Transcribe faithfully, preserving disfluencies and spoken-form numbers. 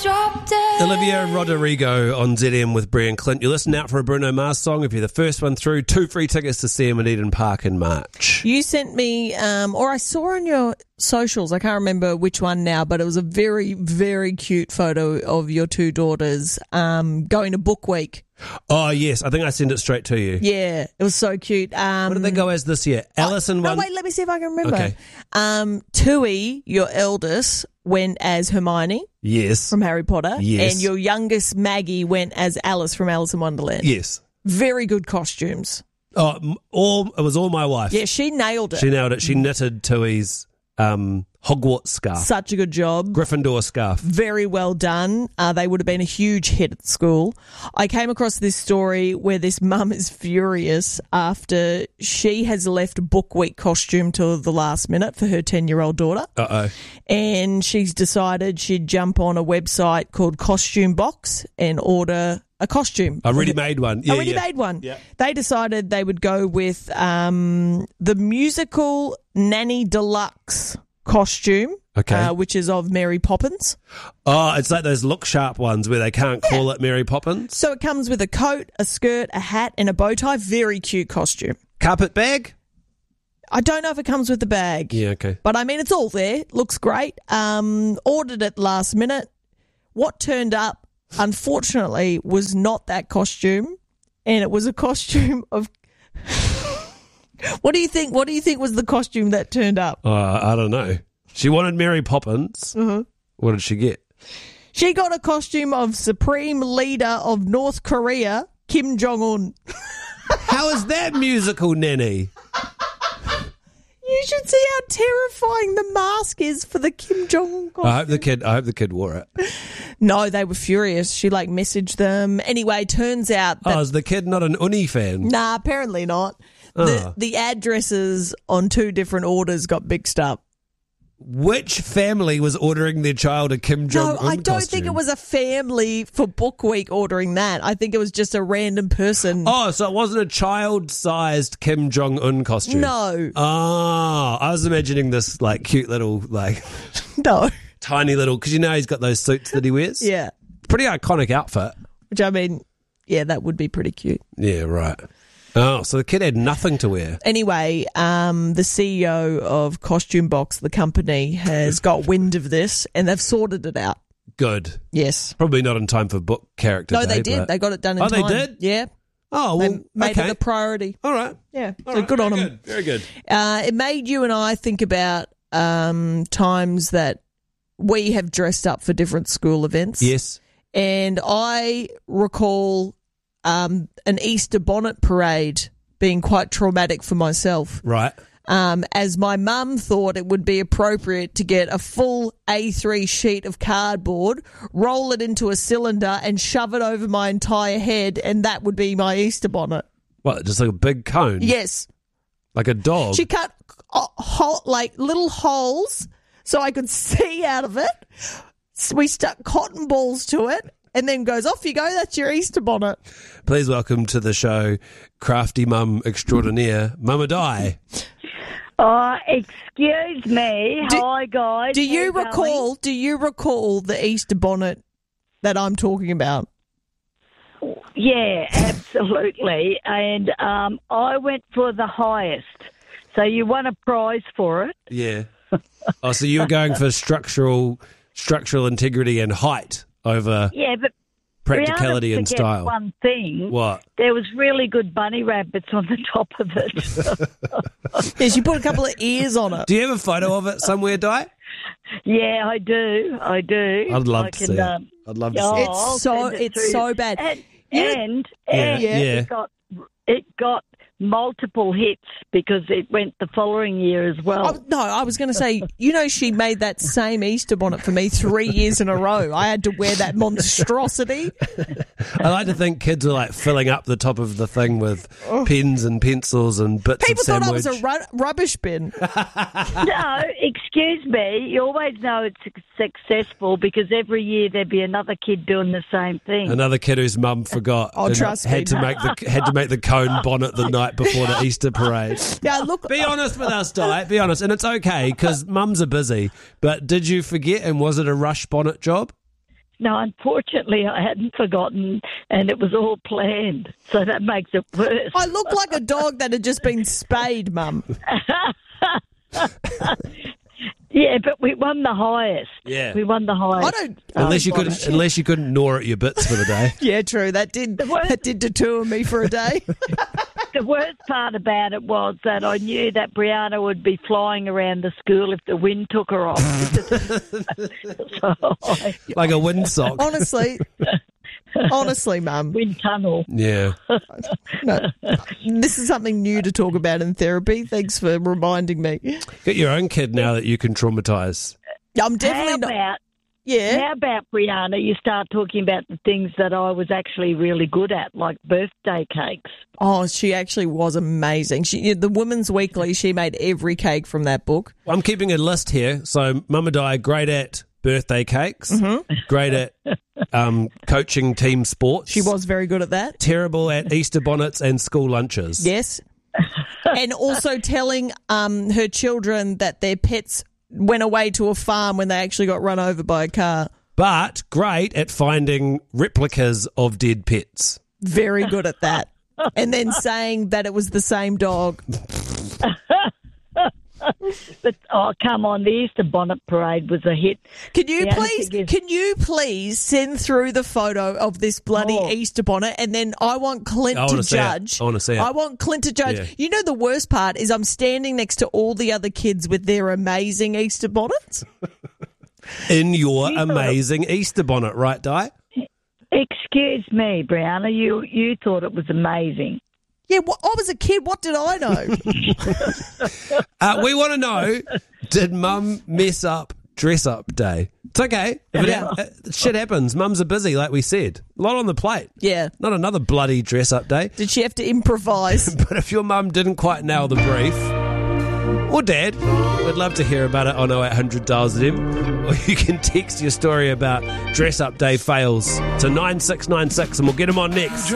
drop dead. Olivia Rodrigo on Z M with Brian Clint. You're listening out for a Bruno Mars song. If you're the first one through, two free tickets to see him at Eden Park in March. You sent me, um, or I saw on your socials, I can't remember which one now, but it was a very, very cute photo of your two daughters um, going to Book Week. Oh, yes. I think I sent it straight to you. Yeah, it was so cute. Um, What did they go as this year? Alison oh, won. No, wait, let me see if I can remember. Okay. Um, Tui, your eldest, went as Hermione Yes. from Harry Potter. Yes. And your youngest, Maggie, went as Alice from Alice in Wonderland. Yes. Very good costumes. Oh, m- all it was all my wife. Yeah, she nailed it. She nailed it. She knitted Tui's um, Hogwarts scarf. Such a good job. Gryffindor scarf. Very well done. Uh, they would have been a huge hit at school. I came across this story where this mum is furious after she has left Book Week costume till the last minute for her ten-year-old daughter. Uh-oh. And she's decided she'd jump on a website called Costume Box and order a costume. I already made one. Yeah, already yeah. made one. Yeah. They decided they would go with um, the musical Nanny Deluxe costume, Okay. uh, which is of Mary Poppins. Oh, it's like those look sharp ones where they can't call it Mary Poppins. So it comes with a coat, a skirt, a hat, and a bow tie. Very cute costume. Carpet bag? I don't know if it comes with the bag. Yeah, okay. But I mean, it's all there. Looks great. Um, ordered it last minute. What turned up, unfortunately, was not that costume, and it was a costume of. What do you think? What do you think was the costume that turned up? Uh, I don't know. She wanted Mary Poppins. Mm-hmm. What did she get? She got a costume of Supreme Leader of North Korea, Kim Jong-un. How is that musical, Nanny? You should see how terrifying the mask is for the Kim Jong-un costume. I hope the kid. I hope the kid wore it. No, they were furious. She like messaged them. Anyway, turns out that Oh, is the kid not an Uni fan? nah, apparently not. Oh. The the addresses on two different orders got mixed up. Which family was ordering their child a Kim Jong No, Un I don't think it was a family for Book Week ordering that. I think it was just a random person. Oh, so it wasn't a child-sized Kim Jong Un costume. No, Oh, I was imagining this like cute little like no. tiny little because you know he's got those suits that he wears. Yeah, Pretty iconic outfit. which I mean, yeah, that would be pretty cute. Yeah, right. Oh, so the kid had nothing to wear. Anyway, um, the C E O of Costume Box, the company, has got wind of this and they've sorted it out. Good. Yes. Probably not in time for book character No, day, they did. but- They got it done in Oh, they time. did? Yeah. Oh, They well, made okay. it a priority. All right. Yeah. All So right. good on Very them. good. Very good. Uh, it made you and I think about um, times that we have dressed up for different school events. Yes. And I recall um, an Easter bonnet parade being quite traumatic for myself, Right. um, as my mum thought it would be appropriate to get a full A three sheet of cardboard, roll it into a cylinder and shove it over my entire head, and that would be my Easter bonnet. What, just like a big cone? Yes. Like a dog? She cut uh, hole, like little holes so I could see out of it. So we stuck cotton balls to it and then goes, off you go, that's your Easter bonnet. Please welcome to the show, crafty mum extraordinaire, Mama Di. Oh, excuse me. Do- Hi, guys. Do you How you recall, going? do you recall the Easter bonnet that I'm talking about? Yeah, absolutely. And um, I went for the highest. So you won a prize for it. Yeah. Oh, so you were going for structural structural integrity and height over Yeah, but practicality we and forget style. one thing. What? There was really good bunny rabbits on the top of it. Yes, you put a couple of ears on it. Do you have a photo of it somewhere, Di? Yeah, I do. I do. I'd love I to can, see it. um, I'd love to oh, see it. It's I'll so- send it it's through. so bad. And You- and, Yeah, and yeah. it got it got multiple hits because it went the following year as well. Oh, no, I was going to say, you know, she made that same Easter bonnet for me three years in a row. I had to wear that monstrosity. I like to think kids are like filling up the top of the thing with pens and pencils and bits People of thought sandwich. I was a ru- rubbish bin. No, excuse me. You always know it's successful because every year there'd be another kid doing the same thing. Another kid whose mum forgot Oh, and trust had me. to make the had to make the cone bonnet the night before the Easter parade. Yeah, look. Be honest with us, Di. Be honest, and it's okay because mums are busy. But did you forget? And was it a rush bonnet job? no, unfortunately, I hadn't forgotten, and it was all planned, so that makes it worse. I look like a dog that had just been spayed, Mum. Yeah, but we won the highest. Yeah. We won the highest. I don't. Unless you Oh, couldn't, unless you couldn't gnaw at your bits for the day. Yeah, true. That did worst- that did detour me for a day. The worst part about it was that I knew that Brianna would be flying around the school if the wind took her off. So I, Like a windsock. Honestly, honestly, Mum. wind tunnel. Yeah. No, this is something new to talk about in therapy. Thanks for reminding me. Get your own kid now that you can traumatise. I'm How definitely not. about, Yeah. how about, Brianna, you start talking about the things that I was actually really good at, like birthday cakes. Oh, she actually was amazing. She, the Women's Weekly, she made every cake from that book. I'm keeping a list here. So, Mum and I, great at birthday cakes, Mm-hmm. great at um, coaching team sports. She was very good at that. terrible at Easter bonnets and school lunches. Yes. And also telling um, her children that their pets went away to a farm when they actually got run over by a car. But great at finding replicas of dead pets. Very good at that. And then saying that it was the same dog. But, oh, come on, the Easter bonnet parade was a hit. Can you The only please thing is- can you please send through the photo of this bloody Oh. Easter bonnet, and then I want Clint I to wanna see it. judge. I wanna see it. I want Clint to judge. Yeah. You know, the worst part is I'm standing next to all the other kids with their amazing Easter bonnets. In your You thought it- amazing Easter bonnet, right, Di? Excuse me, Brianna, you, you thought it was amazing. Yeah, well, I was a kid. What did I know? Uh, we want to know, did Mum mess up dress up day? It's okay. If it Yeah. ha- uh, shit happens. Mums are busy, like we said. A lot on the plate. Yeah. Not another bloody dress up day. Did she have to improvise? But if your mum didn't quite nail the brief, or dad, we'd love to hear about it on oh eight hundred dials them. Or you can text your story about dress up day fails to nine six nine six and we'll get them on next.